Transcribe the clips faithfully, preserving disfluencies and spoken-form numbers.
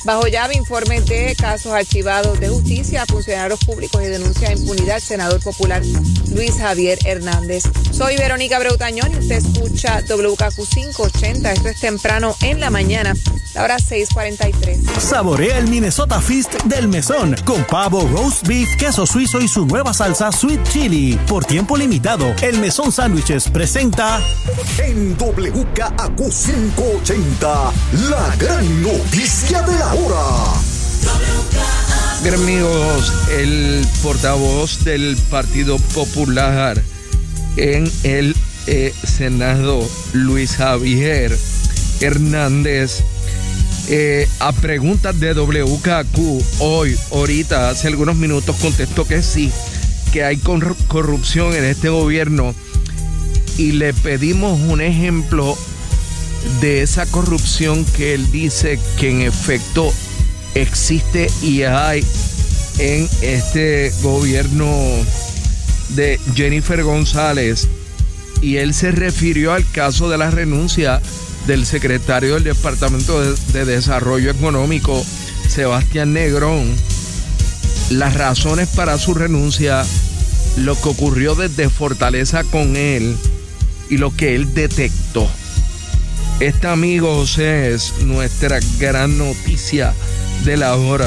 Bajo llave, informes de casos archivados de justicia, funcionarios públicos y denuncia de impunidad, senador popular Luis Javier Hernández. Soy Verónica Breutañón y usted escucha W K Q quinientos ochenta. Esto es temprano en la mañana, la hora seis cuarenta y tres. Saborea el Minnesota Feast del Mesón con pavo, roast beef, queso suizo y su nueva salsa Sweet Chili. Por tiempo limitado, el Mesón Sándwiches presenta en W K Q quinientos ochenta, la gran noticia de la hora. Bien, amigos, el portavoz del Partido Popular en el eh, Senado, Luis Javier Hernández, eh, a preguntas de W K Q hoy, ahorita, hace algunos minutos, contestó que sí, que hay corrupción en este gobierno, y le pedimos un ejemplo de esa corrupción que él dice que en efecto existe y hay en este gobierno de Jennifer González. Y él se refirió al caso de la renuncia del secretario del Departamento de, de Desarrollo Económico, Sebastián Negrón, las razones para su renuncia, lo que ocurrió desde Fortaleza con él y lo que él detectó. Esta, amigos, es nuestra gran noticia de la hora.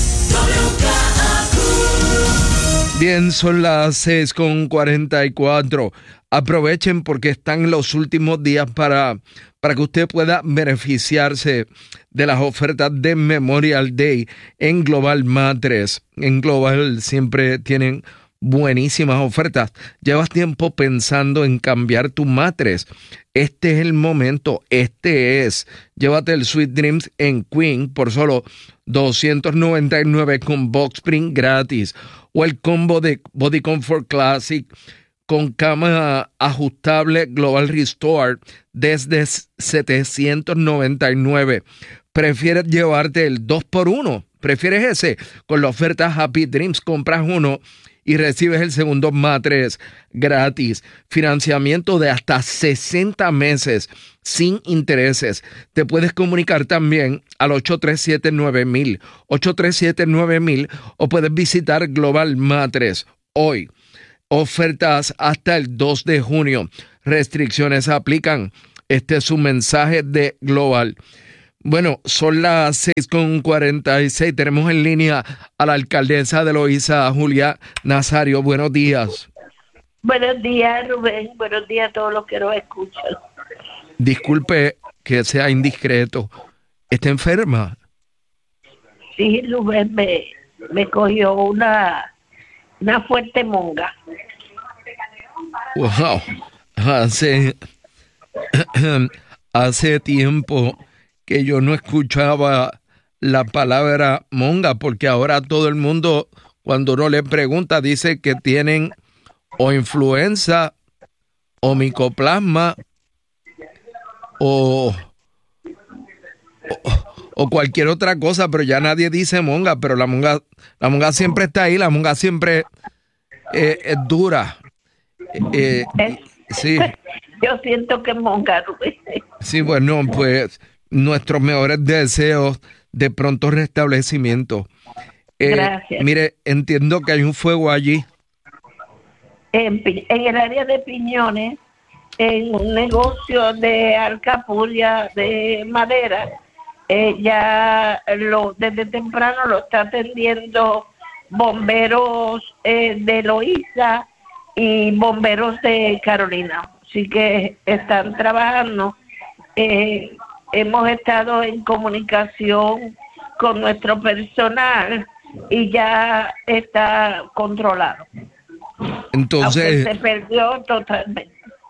Bien, son las seis con cuarenta y cuatro. Aprovechen porque están los últimos días para, para que usted pueda beneficiarse de las ofertas de Memorial Day en Global Mattress. En Global siempre tienen buenísimas ofertas. Llevas tiempo pensando en cambiar tu mattress. Este es el momento, este es. Llévate el Sweet Dreams en Queen por solo doscientos noventa y nueve con box spring gratis, o el combo de Body Comfort Classic con cama ajustable Global Restore desde setecientos noventa y nueve. ¿Prefieres llevarte el dos por uno? ¿Prefieres ese? Con la oferta Happy Dreams compras uno y recibes el segundo mattress gratis. Financiamiento de hasta sesenta meses sin intereses. Te puedes comunicar también al ocho tres siete nueve mil, ocho tres siete nueve mil, o puedes visitar Global Mattress hoy. Ofertas hasta el dos de junio. Restricciones aplican. Este es un mensaje de Global. Bueno, son las seis con cuarenta y seis. Tenemos en línea a la alcaldesa de Loíza, Julia Nazario. Buenos días. Buenos días, Rubén. Buenos días a todos los que nos escuchan. Disculpe que sea indiscreto. ¿Está enferma? Sí, Rubén, me, me cogió una, una fuerte monga. Wow. Hace, hace tiempo que yo no escuchaba la palabra monga, porque ahora todo el mundo, cuando uno le pregunta, dice que tienen o influenza o micoplasma o, o, o cualquier otra cosa, pero ya nadie dice monga. Pero la monga, la monga siempre está ahí, la monga siempre eh, es dura. Eh, eh, sí. Yo siento que es monga, Rubén. Sí, bueno, pues nuestros mejores deseos de pronto restablecimiento. Eh, Gracias. Mire, entiendo que hay un fuego allí. En, en el área de Piñones, en un negocio de alcapuria de madera, eh, ya lo, desde temprano lo está atendiendo bomberos eh, de Loíza y bomberos de Carolina. Así que están trabajando. Eh, hemos estado en comunicación con nuestro personal y ya está controlado. Entonces, aunque se perdió totalmente.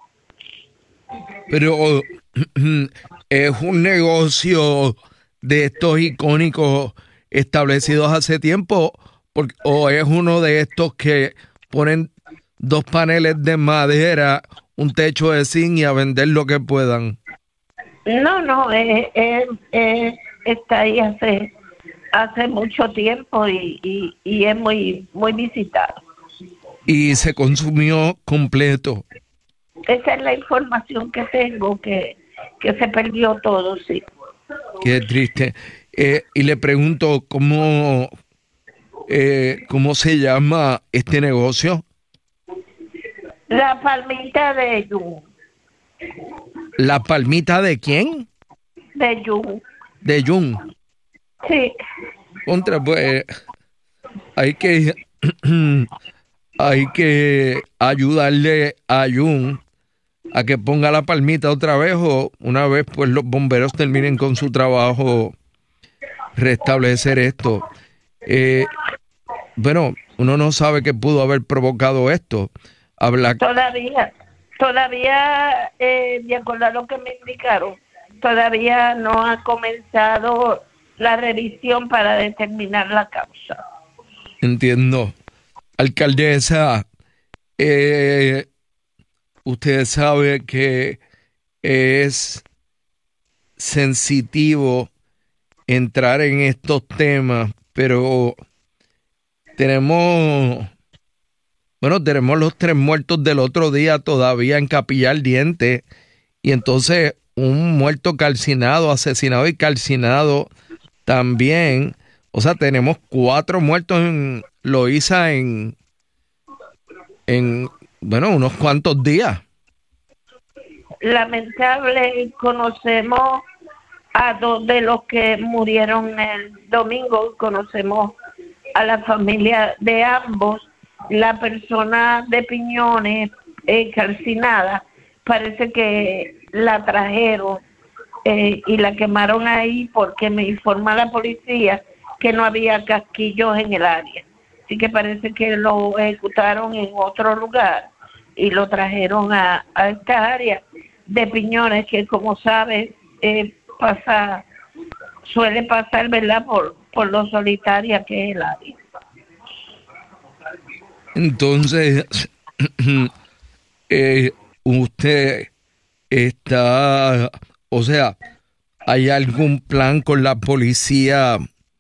Pero es un negocio de estos icónicos establecidos hace tiempo, porque, o es uno de estos que ponen dos paneles de madera, un techo de zinc y a vender lo que puedan. No, no, eh, eh, eh, está ahí hace hace mucho tiempo y, y, y es muy muy visitado. Y se consumió completo. Esa es la información que tengo, que, que se perdió todo, sí. Qué triste. Eh, y le pregunto cómo, eh, cómo se llama este negocio. La Palmita de Jun. ¿La Palmita de quién? De Jun. De Jun. Sí. Contra, pues, hay que, hay que ayudarle a Jun a que ponga la palmita otra vez, o una vez pues los bomberos terminen con su trabajo, restablecer esto. Eh, bueno, uno no sabe qué pudo haber provocado esto. Habla... Todavía, todavía, eh, de acuerdo a lo que me indicaron, todavía no ha comenzado la revisión para determinar la causa. Entiendo. Alcaldesa, eh, usted sabe que es sensitivo entrar en estos temas, pero tenemos, bueno, tenemos los tres muertos del otro día todavía en Capilla Ardiente, y entonces un muerto calcinado, asesinado y calcinado también. O sea, tenemos cuatro muertos en Loíza en, en, bueno, unos cuantos días. Lamentable, conocemos a dos de los que murieron el domingo, conocemos a la familia de ambos. La persona de Piñones, eh, calcinada, parece que la trajeron eh, y la quemaron ahí porque me informa la policía que no había casquillos en el área. Así que parece que lo ejecutaron en otro lugar y lo trajeron a, a esta área de Piñones, que como sabes, eh, pasa, suele pasar, ¿verdad?, por, por lo solitaria que es el área. Entonces, eh, usted está, o sea, ¿hay algún plan con la policía?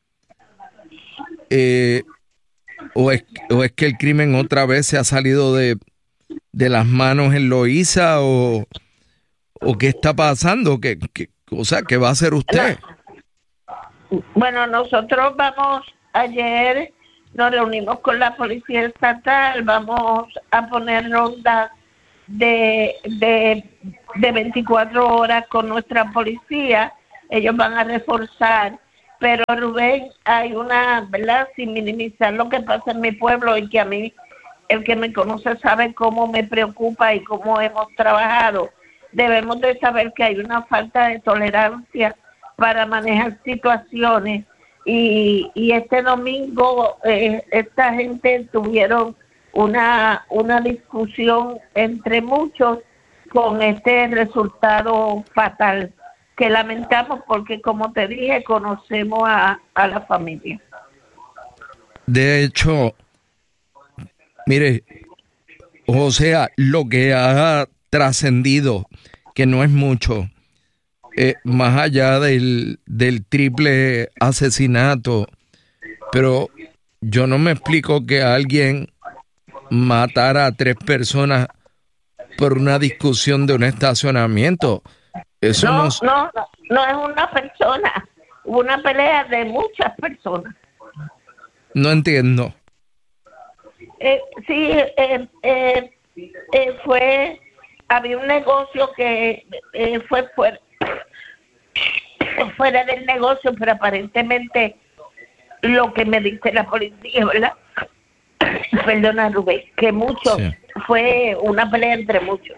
Eh, o, es, ¿O es que el crimen otra vez se ha salido de, de las manos en Loíza? ¿O, o qué está pasando? ¿Qué, qué, o sea, ¿qué va a hacer usted? No. Bueno, nosotros vamos, ayer nos reunimos con la policía estatal, vamos a poner rondas de, de, de veinticuatro horas con nuestra policía. Ellos van a reforzar. Pero Rubén, hay una, ¿verdad?, sin minimizar lo que pasa en mi pueblo, y que a mí, el que me conoce sabe cómo me preocupa y cómo hemos trabajado. Debemos de saber que hay una falta de tolerancia para manejar situaciones, y, y este domingo eh, esta gente tuvieron una, una discusión entre muchos con este resultado fatal, que lamentamos porque, como te dije, conocemos a, a la familia. De hecho, mire, o sea, lo que ha trascendido, que no es mucho, eh, más allá del, del triple asesinato, pero yo no me explico que alguien matara a tres personas por una discusión de un estacionamiento. Eso no, no, no, no, no es una persona, hubo una pelea de muchas personas. No entiendo. Eh, sí, eh, eh, eh, fue, había un negocio que eh, fue fuera, fuera del negocio, pero aparentemente lo que me dice la policía, ¿verdad? Perdona, Rubén, que mucho, sí. Fue una pelea entre muchos.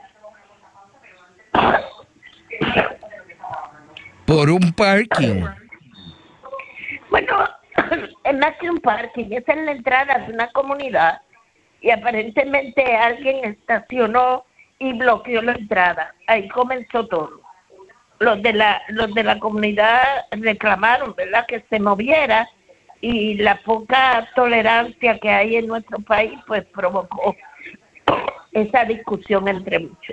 Por un parking. Bueno, es más que un parking, es en la entrada de una comunidad, y aparentemente alguien estacionó y bloqueó la entrada. Ahí comenzó todo. Los de la los de la comunidad reclamaron, ¿verdad?, que se moviera, y la poca tolerancia que hay en nuestro país pues provocó esa discusión entre muchos.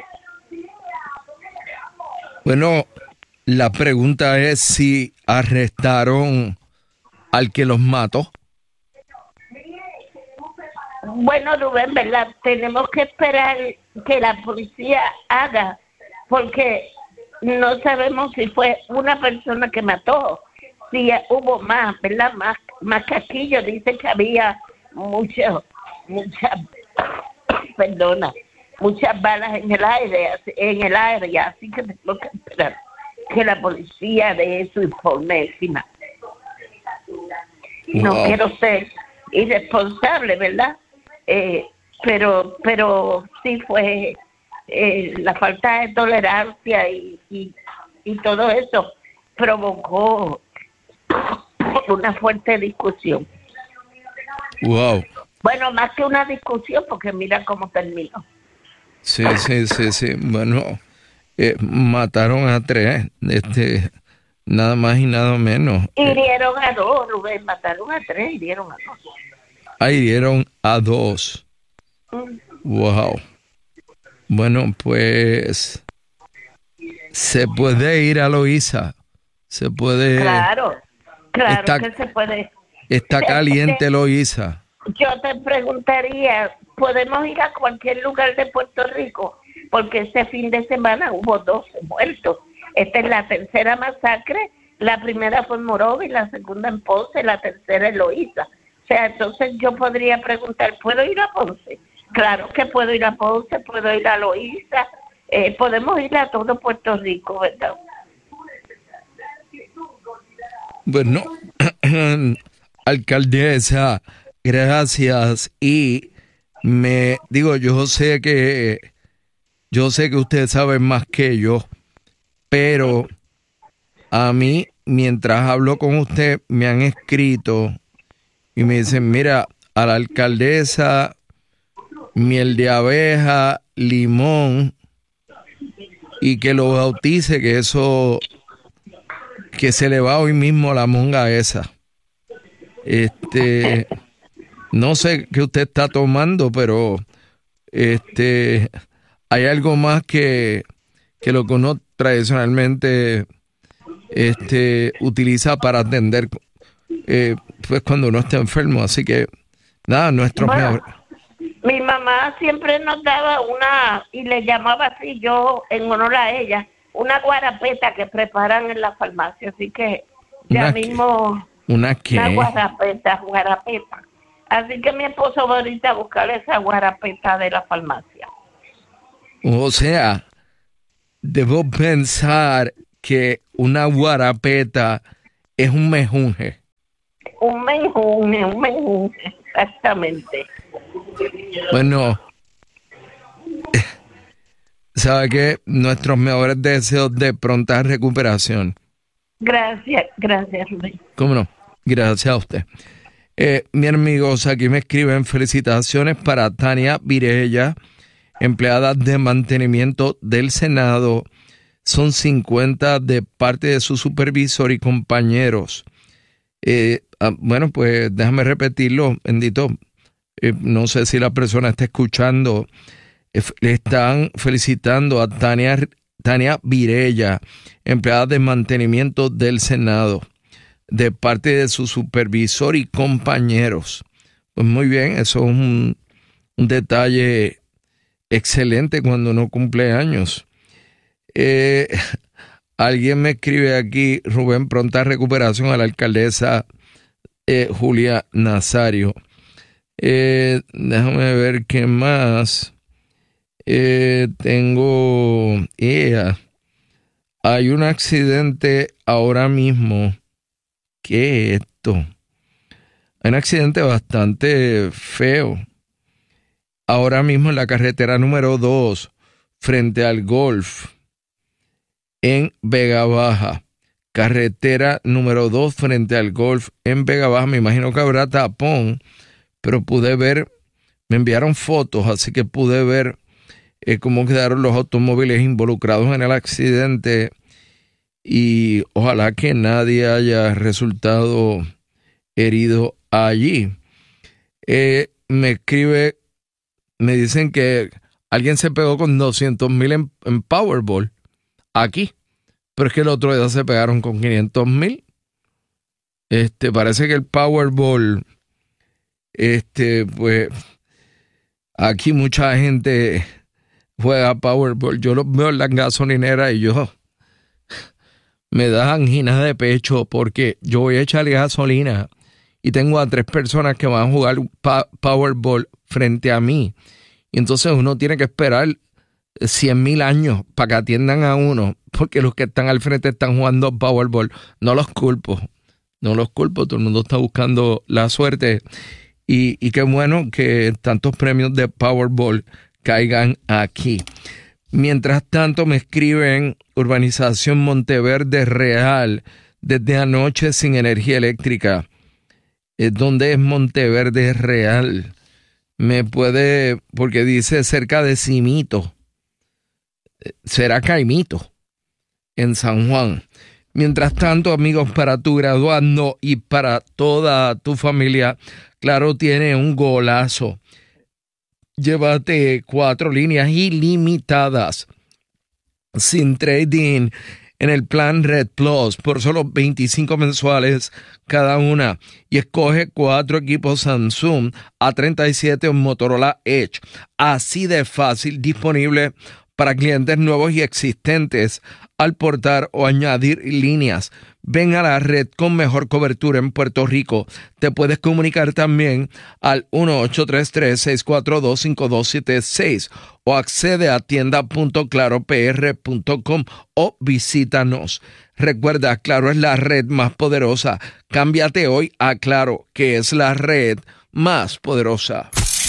Bueno, la pregunta es si arrestaron al que los mató. Bueno, Rubén, ¿verdad? Tenemos que esperar que la policía haga, porque no sabemos si fue una persona que mató, sí hubo más, ¿verdad? Más, más casquillos. Dice que había mucho, muchas, perdona, muchas balas en el aire, en el aire, así que tengo que esperar que la policía dé su informe final. No Wow. quiero ser irresponsable, ¿verdad? Eh, pero, pero sí fue eh, la falta de tolerancia y, y, y todo eso provocó una fuerte discusión. Wow. Bueno, más que una discusión, porque mira cómo terminó. Sí, sí, sí, sí. Bueno, eh, mataron a tres, este, nada más y nada menos. Hirieron a dos, Rubén, mataron a tres, hirieron a dos. Ahí dieron a dos. Mm. Wow. Bueno, pues se puede ir a Loíza. Se puede. Claro, claro está, que se puede. Está caliente Loíza. Yo te preguntaría, ¿podemos ir a cualquier lugar de Puerto Rico? Porque ese fin de semana hubo doce muertos. Esta es la tercera masacre. La primera fue en Morovis, la segunda en Ponce, la tercera en Loíza. O sea, entonces yo podría preguntar, ¿puedo ir a Ponce? Claro que puedo ir a Ponce, puedo ir a Loíza, eh, podemos ir a todo Puerto Rico, ¿verdad? Bueno, alcaldesa, gracias. Y me digo, yo sé que yo sé que usted sabe más que yo, pero a mí, mientras hablo con usted, me han escrito y me dicen, mira, a la alcaldesa, miel de abeja, limón, y que lo bautice, que eso, que se le va hoy mismo la monga esa. Este, no sé qué usted está tomando, pero este, hay algo más que, que lo que uno tradicionalmente este, utiliza para atender eh, pues cuando uno está enfermo. Así que nada, nuestros Bueno, mejores. mi mamá siempre nos daba una, y le llamaba así yo en honor a ella, una guarapeta que preparan en la farmacia. Así que ya ¿Una mismo, ¿Una qué? una guarapeta, guarapeta. Así que mi esposo va ahorita a buscar esa guarapeta de la farmacia. O sea, debo pensar que una guarapeta es un mejunje. Un menjunje, un menjunje, exactamente. Bueno, ¿sabe qué? Nuestros mejores deseos de pronta recuperación. Gracias, gracias, Rubén. ¿Cómo no? Gracias a usted. Eh, mi amigos, aquí me escriben felicitaciones para Tania Virella, empleada de mantenimiento del Senado. Son cincuenta de parte de su supervisor y compañeros. Eh, ah, bueno, pues déjame repetirlo, bendito. Eh, no sé si la persona está escuchando. Eh, le están felicitando a Tania, Tania Virella, empleada de mantenimiento del Senado, de parte de su supervisor y compañeros. Pues muy bien, eso es un, un detalle excelente cuando uno cumple años. Eh, alguien me escribe aquí, Rubén, pronta recuperación a la alcaldesa eh, Julia Nazario. Eh, déjame ver qué más. Eh, tengo... Yeah, hay un accidente ahora mismo. ¿Qué es esto? Hay un accidente bastante feo. Ahora mismo en la carretera número dos, frente al Golf, en Vega Baja. Carretera número dos, frente al Golf, en Vega Baja. Me imagino que habrá tapón, pero pude ver, me enviaron fotos, así que pude ver eh, cómo quedaron los automóviles involucrados en el accidente. Y ojalá que nadie haya resultado herido allí. Eh, me escribe, me dicen que alguien se pegó con doscientos mil en, en Powerball aquí, pero es que el otro día se pegaron con quinientos mil. Este, parece que el Powerball, este, pues, aquí mucha gente juega Powerball. Yo lo veo en la gasolinera y yo me da angina de pecho porque yo voy a echarle gasolina y tengo a tres personas que van a jugar pa- Powerball frente a mí. Y entonces uno tiene que esperar cien mil años para que atiendan a uno, porque los que están al frente están jugando Powerball. No los culpo, no los culpo, todo el mundo está buscando la suerte. Y, y qué bueno que tantos premios de Powerball caigan aquí. Mientras tanto me escriben Urbanización Monteverde Real, desde anoche sin energía eléctrica. ¿Dónde es Monteverde Real? Me puede, porque dice cerca de Cimito. Será Caimito, en San Juan. Mientras tanto, amigos, para tu graduando y para toda tu familia, Claro tiene un golazo. Llévate cuatro líneas ilimitadas sin trading en el plan Red Plus por solo veinticinco mensuales cada una, y escoge cuatro equipos Samsung A treinta y siete o Motorola Edge. Así de fácil, disponible para clientes nuevos y existentes al portar o añadir líneas. Ven a la red con mejor cobertura en Puerto Rico. Te puedes comunicar también al uno ocho tres tres, seis cuatro dos, cinco dos siete seis o accede a tienda punto claro p r punto com o visítanos. Recuerda, Claro es la red más poderosa. Cámbiate hoy a Claro, que es la red más poderosa.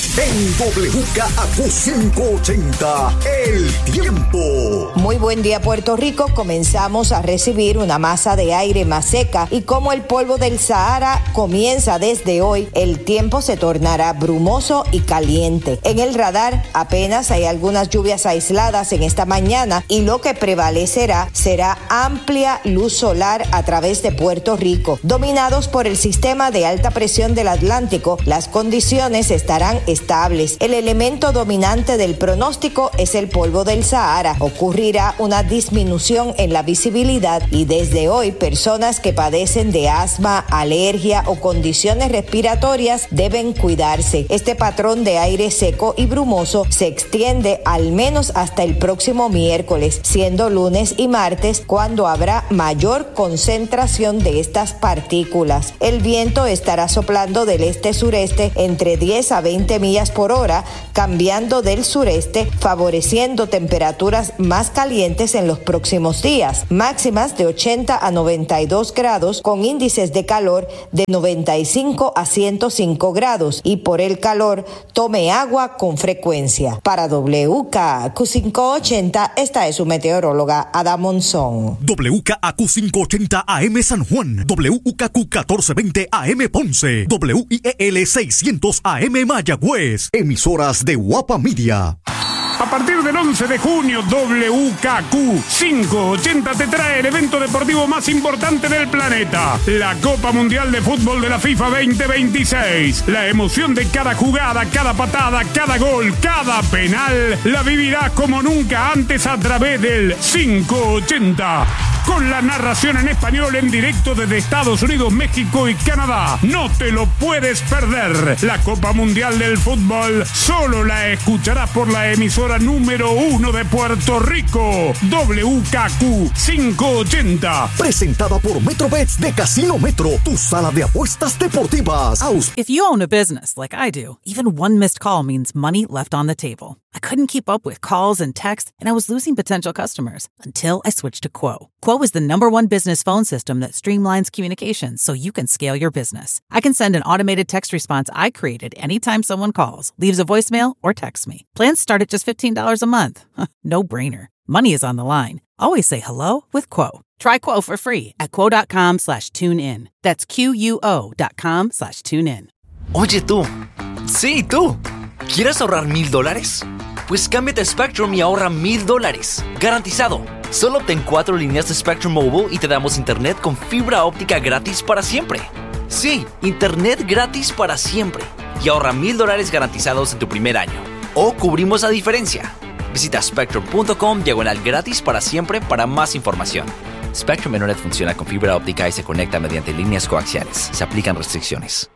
En W K A Q quinientos ochenta, el tiempo. Muy buen día, Puerto Rico. Comenzamos a recibir una masa de aire más seca y como el polvo del Sahara comienza desde hoy, el tiempo se tornará brumoso y caliente. En el radar apenas hay algunas lluvias aisladas en esta mañana y lo que prevalecerá será amplia luz solar a través de Puerto Rico. Dominados por el sistema de alta presión del Atlántico, las condiciones estarán estables. El elemento dominante del pronóstico es el polvo del Sahara. Ocurrirá una disminución en la visibilidad y desde hoy personas que padecen de asma, alergia o condiciones respiratorias deben cuidarse. Este patrón de aire seco y brumoso se extiende al menos hasta el próximo miércoles, siendo lunes y martes cuando habrá mayor concentración de estas partículas. El viento estará soplando del este-sureste entre diez a veinte millas por hora, cambiando del sureste, favoreciendo temperaturas más calientes en los próximos días, máximas de ochenta a noventa y dos grados con índices de calor de noventa y cinco a ciento cinco grados, y por el calor tome agua con frecuencia. Para W K A Q quinientos ochenta, esta es su meteoróloga Ada Monzón. W K A Q quinientos ochenta A M San Juan, W K Q catorce veinte A M Ponce, W I E L seiscientos A M Mayagüez, emisoras de Guapa Media. A partir del once de junio, W K Q quinientos ochenta te trae el evento deportivo más importante del planeta, la Copa Mundial de Fútbol de la FIFA veinte veintiséis. La emoción de cada jugada, cada patada, cada gol, cada penal, la vivirás como nunca antes a través del quinientos ochenta. Con la narración en español en directo desde Estados Unidos, México y Canadá. No te lo puedes perder. La Copa Mundial del Fútbol solo la escucharás por la emisora número uno de Puerto Rico, W K Q quinientos ochenta. Presentada por Metrobets de Casino Metro, tu sala de apuestas deportivas. Aus- If you own a business like I do, even one missed call means money left on the table. I couldn't keep up with calls and texts, and I was losing potential customers until I switched to Quo. Quo is the number one business phone system that streamlines communications so you can scale your business. I can send an automated text response I created anytime someone calls, leaves a voicemail, or texts me. Plans start at just fifteen dollars a month. No brainer. Money is on the line. Always say hello with Quo. Try Quo for free at quo.com slash tune in. That's Q-U-O dot com slash tune in. Oye tú, sí tú, ¿quieres ahorrar mil dólares? Pues cámbiate a Spectrum y ahorra mil dólares, garantizado. Solo obtén cuatro líneas de Spectrum Mobile y te damos internet con fibra óptica gratis para siempre. Sí, internet gratis para siempre. Y ahorra mil dólares garantizados en tu primer año. O cubrimos la diferencia. Visita spectrum.com diagonal gratis para siempre para más información. Spectrum Internet funciona con fibra óptica y se conecta mediante líneas coaxiales. Se aplican restricciones.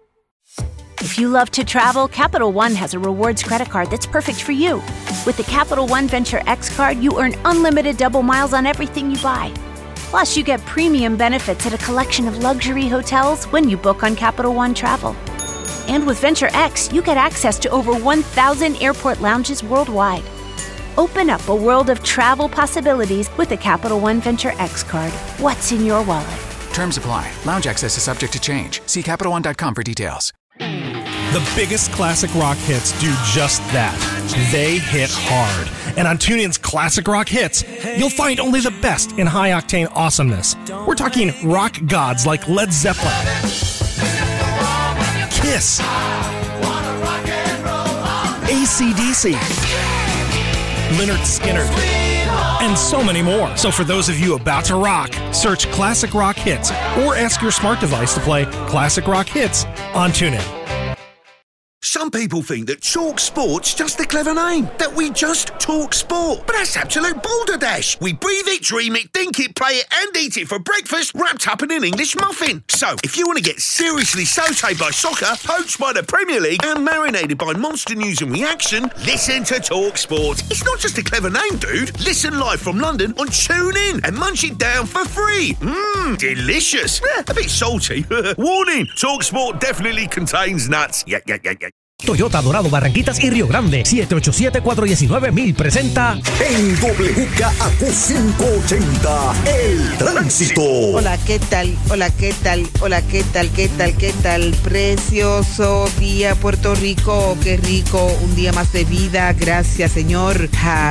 If you love to travel, Capital One has a rewards credit card that's perfect for you. With the Capital One Venture X card, you earn unlimited double miles on everything you buy. Plus, you get premium benefits at a collection of luxury hotels when you book on Capital One Travel. And with Venture X, you get access to over one thousand airport lounges worldwide. Open up a world of travel possibilities with a Capital One Venture X card. What's in your wallet? Terms apply. Lounge access is subject to change. See Capital One dot com for details. The biggest classic rock hits do just that. They hit hard. And on TuneIn's Classic Rock Hits, you'll find only the best in high-octane awesomeness. We're talking rock gods like Led Zeppelin, Kiss, A C D C, Lynyrd Skynyrd, and so many more. So for those of you about to rock, search Classic Rock Hits or ask your smart device to play Classic Rock Hits on TuneIn. Some people think that Talk Sport's just a clever name, that we just talk sport. But that's absolute balderdash. We breathe it, dream it, think it, play it, and eat it for breakfast, wrapped up in an English muffin. So, if you want to get seriously sautéed by soccer, poached by the Premier League, and marinated by monster news and reaction, listen to Talk Sport. It's not just a clever name, dude. Listen live from London on TuneIn and munch it down for free. Mmm, delicious. Eh, a bit salty. Warning, Talk Sport definitely contains nuts. Yeah, yeah, yeah, yeah. Toyota Dorado, Barranquitas y Río Grande. siete ocho siete, cuatro uno nueve, mil presenta en W K A Q quinientos ochenta El Tránsito. Hola, ¿qué tal? Hola, ¿qué tal? Hola, ¿qué tal? ¿Qué tal? ¿Qué tal? Precioso día, Puerto Rico. Qué rico, un día más de vida. Gracias, Señor.